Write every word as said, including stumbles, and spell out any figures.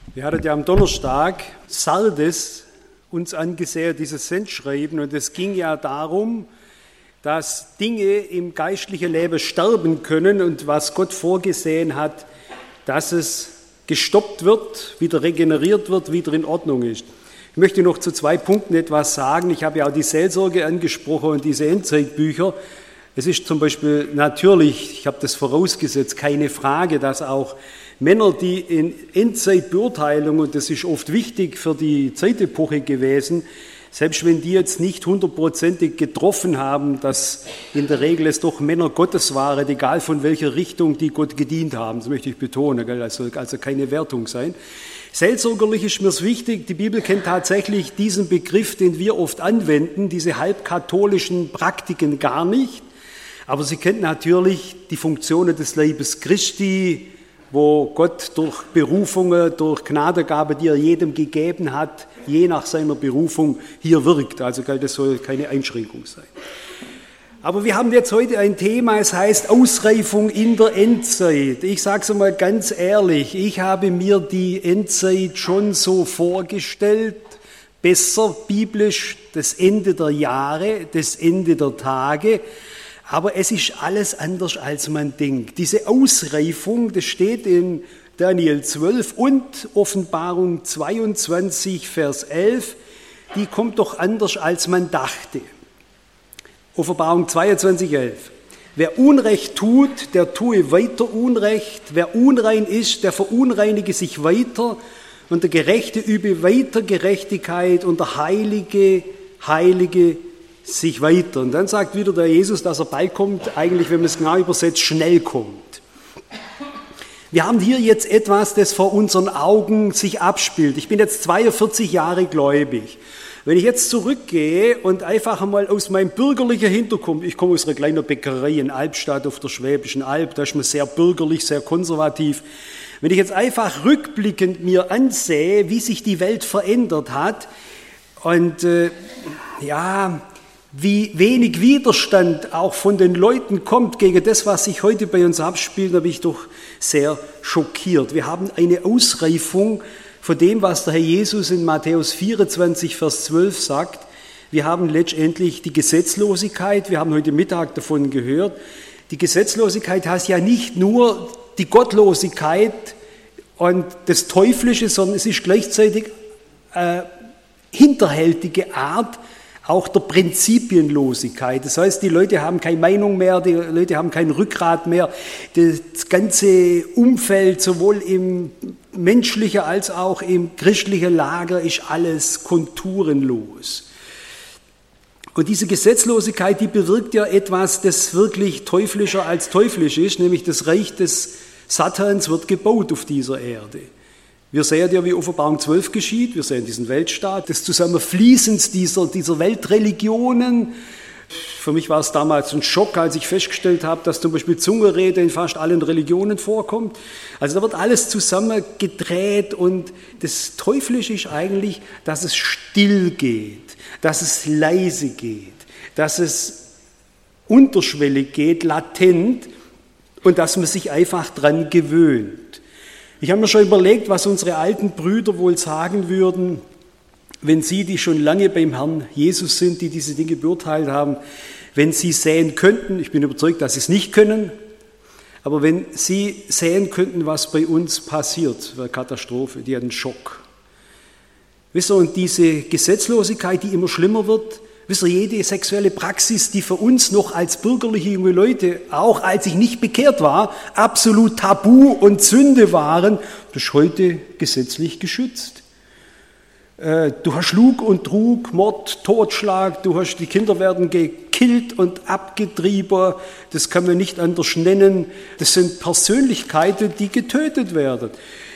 Wir hatten ja am Donnerstag Sardes uns angesehen, dieses Sendschreiben, und es ging ja darum, dass Dinge im geistlichen Leben sterben können und was Gott vorgesehen hat, dass es gestoppt wird, wieder regeneriert wird, wieder in Ordnung ist. Ich möchte noch zu zwei Punkten etwas sagen. Ich habe ja auch die Seelsorge angesprochen und diese Endzeitbücher. Es ist zum Beispiel natürlich, ich habe das vorausgesetzt, keine Frage, dass auch Männer, die in Endzeitbeurteilung, und das ist oft wichtig für die Zeitepoche gewesen, selbst wenn die jetzt nicht hundertprozentig getroffen haben, dass in der Regel es doch Männer Gottes waren, egal von welcher Richtung die Gott gedient haben, das möchte ich betonen, also, also keine Wertung sein. Seelsorgerlich ist mir wichtig, die Bibel kennt tatsächlich diesen Begriff, den wir oft anwenden, diese halbkatholischen Praktiken gar nicht, aber sie kennt natürlich die Funktionen des Leibes Christi, wo Gott durch Berufungen, durch Gnadengabe, die er jedem gegeben hat, je nach seiner Berufung hier wirkt. Also das soll keine Einschränkung sein. Aber wir haben jetzt heute ein Thema, es heißt Ausreifung in der Endzeit. Ich sage es mal ganz ehrlich, ich habe mir die Endzeit schon so vorgestellt, besser biblisch das Ende der Jahre, das Ende der Tage. Aber es ist alles anders, als man denkt. Diese Ausreifung, das steht in Daniel zwölf und Offenbarung zweiundzwanzig, Vers elf, die kommt doch anders, als man dachte. Offenbarung zweiundzwanzig, elf. Wer Unrecht tut, der tue weiter Unrecht. Wer unrein ist, der verunreinige sich weiter. Und der Gerechte übe weiter Gerechtigkeit und der Heilige, Heilige sich weiter. Und dann sagt wieder der Jesus, dass er bald kommt, eigentlich, wenn man es genau übersetzt, schnell kommt. Wir haben hier jetzt etwas, das vor unseren Augen sich abspielt. Ich bin jetzt zweiundvierzig Jahre gläubig. Wenn ich jetzt zurückgehe und einfach einmal aus meinem bürgerlichen Hintergrund, ich komme aus einer kleinen Bäckerei in Albstadt auf der Schwäbischen Alb, da ist man sehr bürgerlich, sehr konservativ. Wenn ich jetzt einfach rückblickend mir ansehe, wie sich die Welt verändert hat und äh, ja, wie wenig Widerstand auch von den Leuten kommt gegen das, was sich heute bei uns abspielt, da bin ich doch sehr schockiert. Wir haben eine Ausreifung von dem, was der Herr Jesus in Matthäus vierundzwanzig, Vers zwölf sagt. Wir haben letztendlich die Gesetzlosigkeit, wir haben heute Mittag davon gehört. Die Gesetzlosigkeit heißt ja nicht nur die Gottlosigkeit und das Teuflische, sondern es ist gleichzeitig äh, hinterhältige Art, auch der Prinzipienlosigkeit. Das heißt, die Leute haben keine Meinung mehr, die Leute haben kein Rückgrat mehr. Das ganze Umfeld, sowohl im menschlichen als auch im christlichen Lager, ist alles konturenlos. Und diese Gesetzlosigkeit, die bewirkt ja etwas, das wirklich teuflischer als teuflisch ist, nämlich das Reich des Satans wird gebaut auf dieser Erde. Wir sehen ja, wie Offenbarung zwölf geschieht, wir sehen diesen Weltstaat, das Zusammenfließen dieser, dieser Weltreligionen. Für mich war es damals ein Schock, als ich festgestellt habe, dass zum Beispiel Zungenrede in fast allen Religionen vorkommt. Also da wird alles zusammengedreht und das Teuflische ist eigentlich, dass es still geht, dass es leise geht, dass es unterschwellig geht, latent und dass man sich einfach dran gewöhnt. Ich habe mir schon überlegt, was unsere alten Brüder wohl sagen würden, wenn sie, die schon lange beim Herrn Jesus sind, die diese Dinge beurteilt haben, wenn sie sehen könnten, ich bin überzeugt, dass sie es nicht können, aber wenn sie sehen könnten, was bei uns passiert, wäre Katastrophe, die hat einen Schock. Wisst ihr, und diese Gesetzlosigkeit, die immer schlimmer wird, wisst ihr, jede sexuelle Praxis, die für uns noch als bürgerliche junge Leute, auch als ich nicht bekehrt war, absolut Tabu und Sünde waren, das ist heute gesetzlich geschützt. Du hast Lug und Trug, Mord, Totschlag, du hast, die Kinder werden gekillt und abgetrieben, das kann man nicht anders nennen. Das sind Persönlichkeiten, die getötet werden.